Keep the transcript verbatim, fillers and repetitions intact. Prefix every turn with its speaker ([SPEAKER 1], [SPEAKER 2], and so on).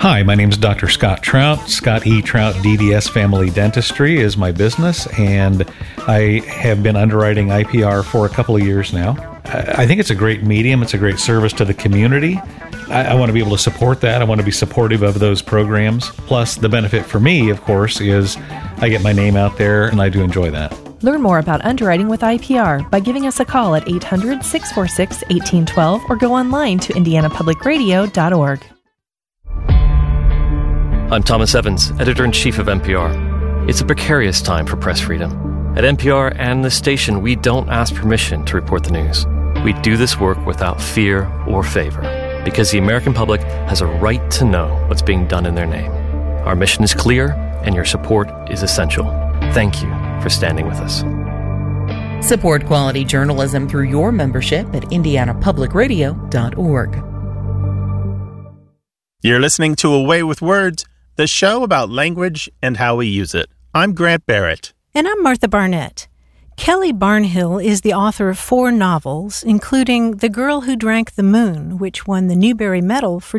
[SPEAKER 1] Hi, my name is Doctor Scott Trout. Scott E. Trout D D S Family Dentistry is my business, and I have been underwriting I P R for a couple of years now. I think it's a great medium. It's a great service to the community. I, I want to be able to support that. I want to be supportive of those programs. Plus, the benefit for me, of course, is I get my name out there, and I do enjoy that.
[SPEAKER 2] Learn more about underwriting with I P R by giving us a call at eight hundred, six four six, one eight one two or go online to indiana public radio dot org.
[SPEAKER 3] I'm Thomas Evans, Editor-in-Chief of N P R. It's a precarious time for press freedom. At N P R and this station, we don't ask permission to report the news. We do this work without fear or favor, because the American public has a right to know what's being done in their name. Our mission is clear, and your support is essential. Thank you for standing with us.
[SPEAKER 4] Support quality journalism through your membership at indiana public radio dot org.
[SPEAKER 5] You're listening to A Way with Words, the show about language and how we use it. I'm Grant Barrett.
[SPEAKER 6] And I'm Martha Barnett. Kelly Barnhill is the author of four novels, including The Girl Who Drank the Moon, which won the Newbery Medal for